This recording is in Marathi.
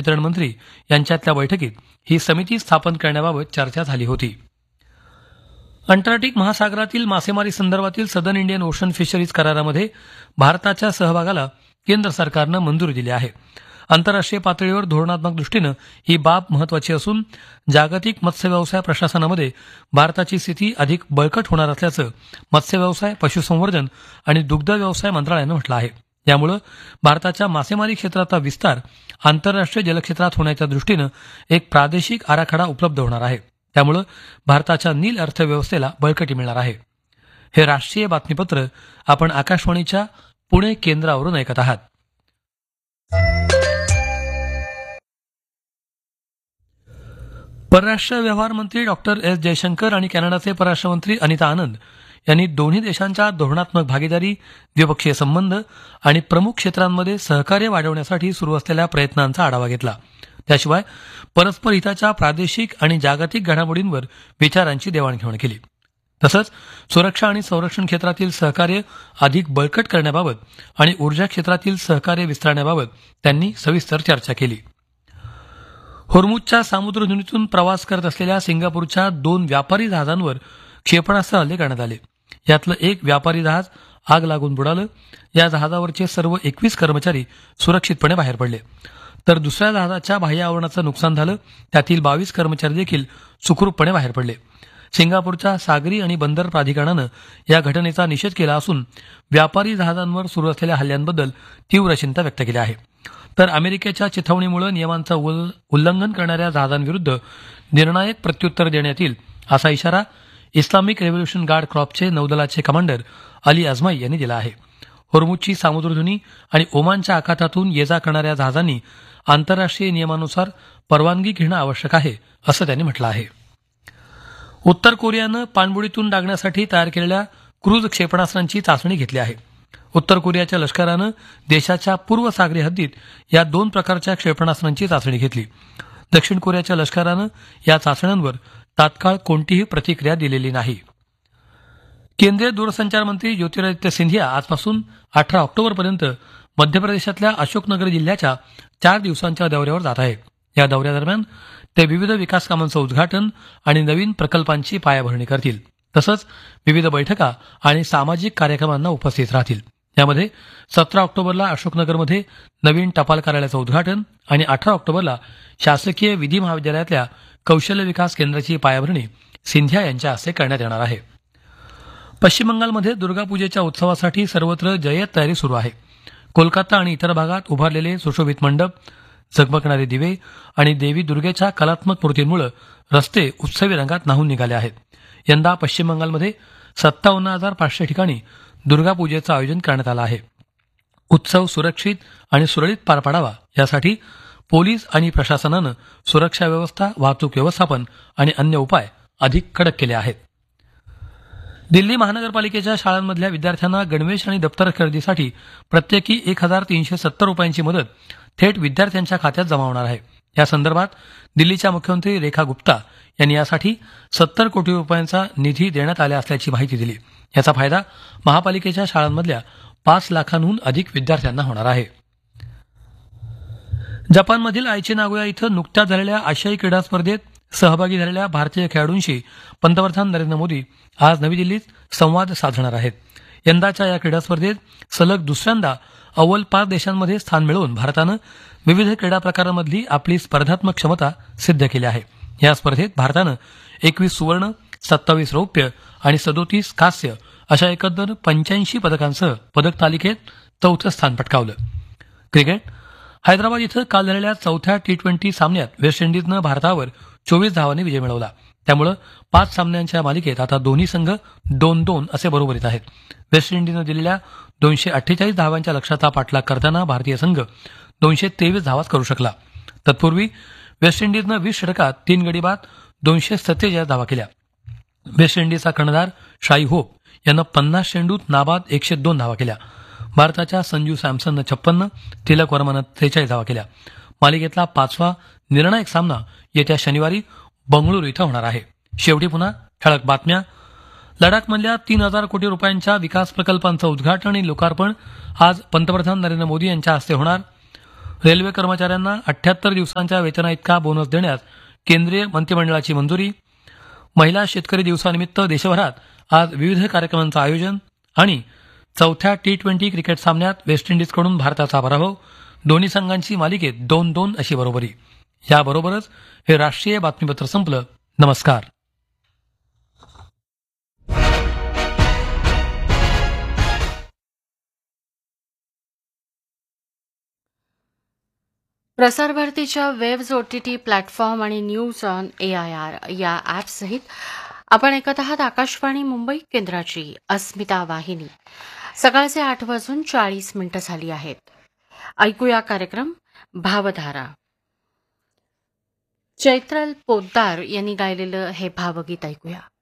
वितरण मंत्री यांच्यातल्या बैठकीत ही समिती स्थापन करण्याबाबत चर्चा झाली होती. अंटार्क्टिक महासागरातील मासेमारी संदर्भातील सदर्न इंडियन ओशन फिशरीज करारामध्ये भारताच्या सहभागाला केंद्र सरकारनं मंजुरी दिली आहे. आंतरराष्ट्रीय पातळीवर धोरणात्मक दृष्टीनं ही बाब महत्वाची असून जागतिक मत्स्य व्यवसाय प्रशासनामध्ये भारताची स्थिती अधिक बळकट होणार असल्याचं मत्स्य व्यवसाय, पशुसंवर्धन आणि दुग्ध व्यवसाय मंत्रालयानं म्हटलं आहे. यामुळे भारताच्या मासेमारी क्षेत्राचा विस्तार आंतरराष्ट्रीय जलक्षेत्रात होण्याच्या दृष्टीनं एक प्रादेशिक आराखडा उपलब्ध होणार आहे. त्यामुळे भारताच्या नील अर्थव्यवस्थेला बळकटी मिळणार आहे. हे राष्ट्रीय बातमीपत्र आपण आकाशवाणीच्या पुणे केंद्रावरून ऐकत आहात. परराष्ट्र व्यवहार मंत्री डॉक्टर एस जयशंकर आणि कॅनडाचे परराष्ट्र मंत्री अनिता आनंद यांनी दोन्ही देशांच्या धोरणात्मक भागीदारी, द्विपक्षीय संबंध आणि प्रमुख क्षेत्रांमध्ये सहकार्य वाढवण्यासाठी सुरू असलेल्या प्रयत्नांचा आढावा घेतला. त्याशिवाय परस्पर हिताच्या प्रादेशिक आणि जागतिक घडामोडींवर विचारांची देवाणघेवाण केली. तसंच सुरक्षा आणि संरक्षण क्षेत्रातील सहकार्य अधिक बळकट करण्याबाबत आणि ऊर्जा क्षेत्रातील सहकार्य विस्तारण्याबाबत त्यांनी सविस्तर चर्चा केली. होर्मुझच्या सामुद्रधुनीतून प्रवास करत असलेल्या सिंगापूरच्या 2 व्यापारी जहाजांवर क्षेपणास्त्र हल्ले करण्यात आले. यातलं एक व्यापारी जहाज आग लागून बुडालं. या जहाजावरचे सर्व 21 कर्मचारी सुरक्षितपणे बाहेर पडले, तर दुसऱ्या जहाजाच्या बाह्य आवरणाचं नुकसान झालं. त्यातील 22 कर्मचारी देखील सुखरूपपणे बाहेर पडले. सिंगापूरच्या सागरी आणि बंदर प्राधिकरणानं या घटनेचा निषेध केला असून व्यापारी जहाजांवर सुरू असलेल्या हल्ल्यांबद्दल तीव्र चिंता व्यक्त केली आहे. तर अमेरिकेच्या चिथावणीमुळे नियमांचं उल्लंघन करणाऱ्या जहाजांविरुद्ध निर्णायक प्रत्युत्तर देण्यात येईल असा इशारा Islamic revolution guard कॉर्प्सचे नौदलाचे commander Ali Azmaei यांनी दिला आहे. होर्मुझची सामुद्रधुनी आणि ओमानच्या आखातातून ये जा करणाऱ्या जहाजांनी आंतरराष्ट्रीय नियमानुसार परवानगी घेणं आवश्यक आहे असं त्यांनी म्हटलं आहे. उत्तर कोरियानं पाणबुडीतून डागण्यासाठी तयार केलेल्या क्रूझ क्षेपणास्त्रांची चाचणी घेतली आहे. उत्तर कोरियाच्या लष्करानं देशाच्या पूर्व सागरी हद्दीत या 2 प्रकारच्या क्षेपणास्त्रांची चाचणी घेतली. दक्षिण कोरियाच्या लष्करानं या चाचण्यांवर तात्काळ कोणतीही प्रतिक्रिया दिलेली नाही. केंद्रीय दूरसंचार मंत्री ज्योतिरादित्य सिंधिया आजपासून 18 ऑक्टोबरपर्यंत मध्य प्रदेशातल्या अशोकनगर जिल्ह्याच्या 4 दिवसांच्या दौऱ्यावर जात आहेत. या दौऱ्यादरम्यान ते विविध विकास कामांचं उद्घाटन आणि नवीन प्रकल्पांची पायाभरणी करतील. तसंच विविध बैठका आणि सामाजिक कार्यक्रमांना उपस्थित राहतील. यामध्ये 17 ऑक्टोबरला अशोकनगरमध्ये नवीन टपाल कार्यालयाचं उद्घाटन आणि 18 ऑक्टोबरला शासकीय विधी महाविद्यालयातल्या कौशल्य विकास केंद्राची पायाभरणी सिंधिया यांच्या हस्ते करण्यात येणार आहे. पश्चिम बंगालमध्ये दुर्गापूजेच्या उत्सवासाठी सर्वत्र जय्यत तयारी सुरू आहे. कोलकाता आणि इतर भागात उभारलेले सुशोभित मंडप, झगमगणारे दिवे आणि देवी दुर्गेच्या कलात्मक मूर्तींमुळे रस्ते उत्सवी रंगात न्हाऊन निघाले आहेत. यंदा पश्चिम बंगालमध्ये 57,500 ठिकाणी दुर्गापूजेचं आयोजन करण्यात आलं आहे. उत्सव सुरक्षित आणि सुरळीत पार पाडावा यासाठी पोलीस आणि प्रशासनानं सुरक्षा व्यवस्था, वाहतूक व्यवस्थापन आणि अन्य उपाय अधिक कडक केले आहेत. दिल्ली महानगरपालिकेच्या शाळांमधल्या विद्यार्थ्यांना गणवेश आणि दप्तर खरेदीसाठी प्रत्येकी 1,370 रुपयांची मदत थेट विद्यार्थ्यांच्या खात्यात जमा होणार आहे. या संदर्भात दिल्लीच्या मुख्यमंत्री रेखा गुप्ता यांनी यासाठी 70 कोटी रुपयांचा निधी देण्यात आला असल्याची माहिती दिली. याचा फायदा महापालिकेच्या शाळांमधल्या 5 लाखांहून अधिक विद्यार्थ्यांना होणार आहे. जपानमधील आयची नागोया इथं नुकत्याच झालेल्या आशियाई क्रीडा स्पर्धेत सहभागी झालेल्या भारतीय खेळाडूंशी पंतप्रधान नरेंद्र मोदी आज नवी दिल्लीत संवाद साधणार आहेत. यंदाच्या या क्रीडा स्पर्धेत सलग दुसऱ्यांदा अव्वल 5 देशांमध्ये स्थान मिळवून भारतानं विविध क्रीडा प्रकारांमधली आपली स्पर्धात्मक क्षमता सिद्ध केली आहे. या स्पर्धेत भारतानं 21 सुवर्ण, 27 रौप्य आणि 37 कांस्य अशा एकंदर 85 पदकांसह पदक तालिकेत 4थं स्थान पटकावलं. क्रिकेट हैदराबाद इथं काल झालेल्या 4थ्या T20 सामन्यात वेस्ट इंडिजनं भारतावर 24 धावांनी विजय मिळवला. त्यामुळे 5 सामन्यांच्या मालिकेत आता दोन्ही संघ 2-2 असे बरोबरीत आहेत. वेस्ट इंडिजनं दिलेल्या 248 धावांच्या लक्ष्याचा पाठलाग करताना भारतीय संघ 223 धावाच करू शकला. तत्पूर्वी वेस्ट इंडिजनं 20 षटकात 3 गडी बाद 247 धावा केल्या. वेस्ट इंडिजचा कर्णधार शाई होप यानं 50 चेंडूत नाबाद 102 धावा केल्या. भारताच्या संजू सॅमसननं 56, तिलक वर्मानं 43 धावा केल्या. मालिकेतला 5वा निर्णायक सामना येत्या शनिवारी बंगळुरू इथं होणार आहे. शेवटी पुन्हा ठळक बातम्या. लडाखमधल्या 3,000 कोटी रुपयांच्या विकास प्रकल्पांचं उद्घाटन आणि लोकार्पण आज पंतप्रधान नरेंद्र मोदी यांच्या हस्ते होणार. रेल्वे कर्मचाऱ्यांना 78 दिवसांच्या वेतनाइतका बोनस देण्यास केंद्रीय मंत्रिमंडळाची मंजुरी. महिला शेतकरी दिवसानिमित्त देशभरात आज विविध कार्यक्रमांचं आयोजन. आणि चौथ्या T20 क्रिकेट सामन्यात वेस्ट इंडिजकडून भारताचा पराभव. दोन्ही संघांची मालिकेत 2-2 अशी बरोबरी. याबरोबरच हे राष्ट्रीय बातमीपत्र संपलं. नमस्कार. प्रसारभारतीच्या वेब्स OTT प्लॅटफॉर्म आणि न्यूज ऑन AIR या ॲपसहित आपण ऐकत आहात आकाशवाणी मुंबई केंद्राची अस्मिता वाहिनी. सकाळचे 8:40 झाली आहेत. ऐकूया कार्यक्रम भावधारा. चैत्रल पोद्दार यांनी गायलेलं हे भावगीत ऐकूया.